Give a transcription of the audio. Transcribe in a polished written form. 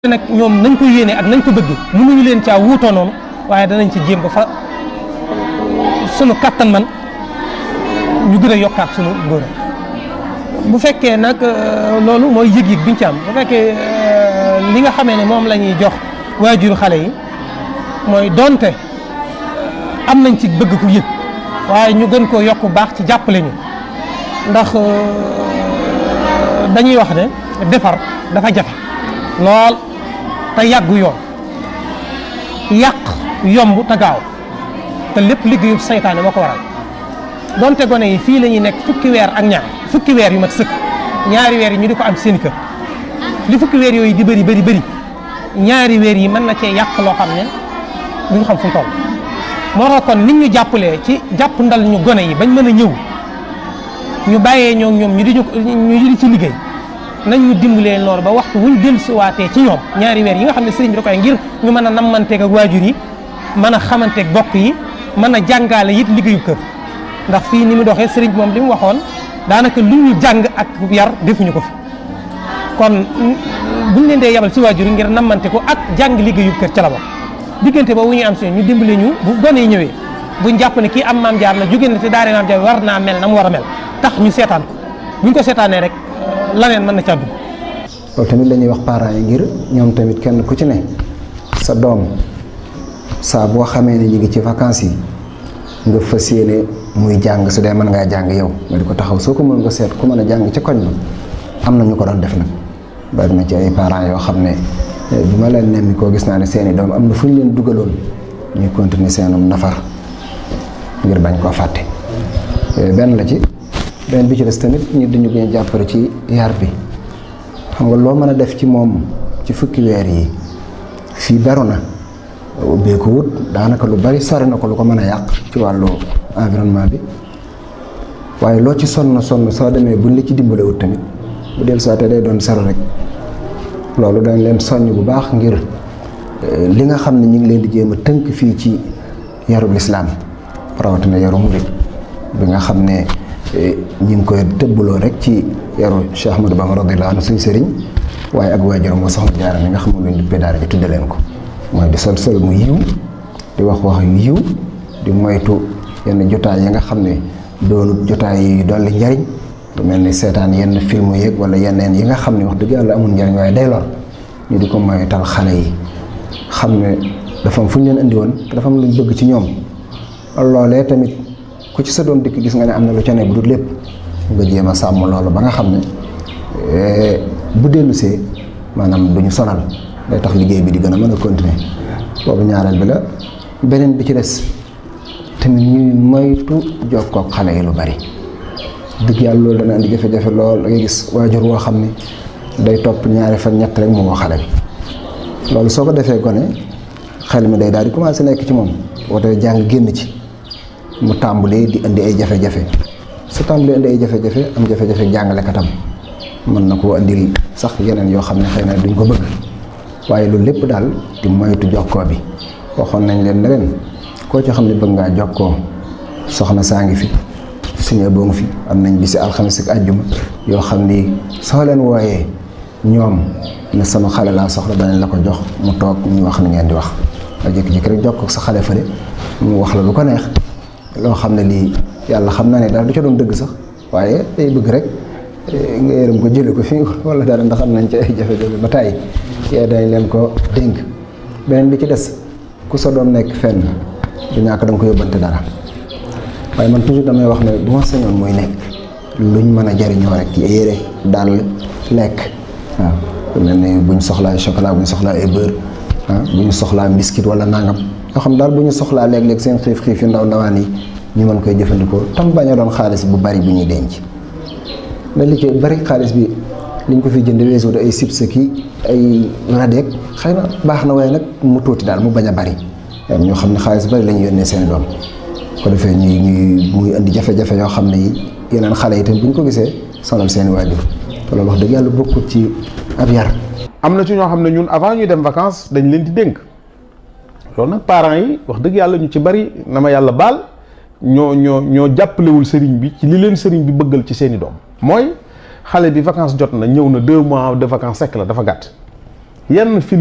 nag ñoom nañ ko yéene ak nañ ko bëgg mënuñu leen caa wuutoo noonu waaye danañ ci jéem ba fa sunu kattan man ñu gën a yokkaat sunu ngóor bu fekkee nag loolu mooy yëg-yëg biñ ci am bu fekkee li nga xamee ne moom la ñuy jox waajur xale yi mooy donte am nañ ci bëgg ku yëg waaye ñu gën koo yokk baax ci jàppale ñu ndax dañuy wax ne defar dafa jafe lool te yàggu yoon yàq yomb te gaaw te lépp liggéeyu saytaane moo ko waral donte gone yi fii la ñuy nekk fukki weer ak ñaar fukki weer yu mat sëkk ñaari weer yi ñu di ko am seen kër li fukki weer yooyu di bëri ñaari weer yi mën na cee yàq loo xam ne duñu xam fu mu toll moo tax kon nit ñu jàppalee ci jàpp ndal ñu gone yi bañ mën a ñëw ñu bàyyee ñoom ñu di ci liggéey nañ ñu dimbalee noonu ba waxtu wuñ dellusiwaatee ci ñoom ñaari weer yi nga xam ne sëriñ bi da koy ngir ñu mën a nammanteeg ak waajur yi mën a xamanteeg bokk yi mën a jàngaale it liggéeyu kër ndax fii ni mu doxee sëriñ bi moom li mu waxoon daanaka lu ñu jàng ak yar defuñu ko fi kon buñ leen dee yabal ci waajur yi ngir nammante ko ak jàng liggéeyu kër ca la bokk diggante ba wu ñuy am si ñu dimbale ñu bu gone yi ñëwee buñ jàpp ne kii am maam jaar la jóge na te daare maam jaar war naa mel na mu war a mel tax ñu seetaan ko buñ ko seetaanee rek laneen mën na ca dugg. loolu tamit la ñuy wax parents yi ngir ñoom tamit kenn ku ci ne sa doom saa boo xamee ne ñu ngi ci vacances yi nga fas yéene muy jàng su dee mën ngaa jàng yow nga di ko taxaw soo ko mën nga seet ku mën a jàng ca koñ ba am na ñu ko doon def nag bari na ci ay parents yoo xam ne bi ma leen nemmi koo gis naa ne seeni doom am na fu ñu leen dugaloon ñuy continuer seenum nafar ngir bañ koo fàtte benn la ci. beneen bi ci des tamit ñu dañu gën a jàppale ci yar bi xam nga loo mën a def ci moom ci fukki weer yi fii beru na ubbeeku wut daanaka lu bari sori na ko lu ko mën a yàq ci wàllu environnement bi waaye loo ci sonn soo demee buñ la ci dimbale wut tamit bu dellu saa te day doon sero rek loolu dañ leen soññ bu baax ngir li nga xam ne ñu ngi leen di jéem a tënk fii ci yarub lislaam rawatina yaru murid bi nga xam ne ñi ngi koy tëbbaloo rek ci yaru Cheikh Ahmadou Bamba radiyallahu anhu suñ sëriñ waaye ak waajuram moo soxna Jaara mi nga xam ne luñ duppee daara ji tudde leen ko mooy di sol mu yiw di wax yu yiw di moytu yenn jotaay yi nga xam ne doonut jotaay yi dolli njariñ lu mel ni seetaan yenn film yeeg wala yeneen yi nga xam ne wax dëgg yàlla amul njariñ waaye day lor ñu di ko moytal xale yi xam ne dafa am fu ñu leen indi woon te dafa am luñ bëgg ci ñoom loolee tamit ku ci sa doom dikk gis nga ne am na lu ca ne bu dul lépp nga jéem a sàmm loolu ba nga xam ne bu dellusee maanaam du ñu sonal day tax liggéey bi di gën a mën a continuer boobu ñaareel bi la beneen bi ci des tamit ñuy moytu jokkoo ak xale yi lu bari dëgg yàlla loolu dana indi jafe-jafe lool da ngay gis waajur woo xam ne day topp ñaari fan ñett rek mu woo xale bi loolu soo ko defee gone xel mi day daal di commencé nekk ci moom woote jàng génn ci mu tàmbalee di indi ay jafe-jafe su tàmbalee indi ay jafe-jafe am jafe-jafe jàngalekatam mën na koo indil sax yeneen yoo xam ne xëy na duñ ko bëgg waaye loolu lépp daal di moytu jokkoo bi waxoon nañ leen ne leen koo ci xam ne bëgg ngaa jokkoo soxna saa ngi fi suñu boo ngi fi am nañ bisi alxames ak àjjuma yoo xam ni soo leen wooyee ñoom ne sama xale laa soxla danañ la ko jox mu toog ñu wax ni ngeen di wax nga jékki-jékki rek jokkoo sa xale fële mu wax la lu ko neex loo xam ne lii yàlla xam na ne daal du ca doon dëgg sax waaye day bëgg rek nga yërëm ko jële ko fii wala dara ndax am nañ ci ay jafe-jafe ba tàyyi yee dañ leen ko dénk beneen bi ci des ku sa doom nekk fenn du ñàkk da nga ko yóbbante dara waaye man toujours damay wax ne bu ma sañoon mooy nekk luñ mën a jariñoo rek yére dàll lekk waaw lu mel ne buñ soxlaa chocolat buñ soxlaa ay beurre bu ñu soxlaa biscuit wala nangam yoo xam daal bu ñu soxlaa léeg-léeg seen xiif yu ndawaan yi ñu mën koy jëfandikoo tam bañ a doon xaalis bu bari bu ñuy denc mais li ci bari xaalis bi liñ ko fi jënd weesu ay chips ki ay radeek xëy na baax na waaye nag mu tuuti daal mu bañ a bari ñoo xam ne xaalis bari la ñu yónnee seen doom ko defee ñuy muy indi jafe-jafe yoo xam ne yi yeneen xale yi tam bu ñu ko gisee sonal seen i waajur te loolu wax dëgg yàlla bokkut ci ab yar. am na ci ñoo xam ne ñun avant ñuy dem vacances dañ leen di dénk loolu nag parents yi wax dëgg yàlla ñu ci bari na ma yàlla baal ñoo jàppalewul sëriñ bi ci li leen sëriñ bi bëggal ci seeni doom mooy xale bi vacances jot na ñëw na 2 mois de vacances sec la dafa gàtt yenn film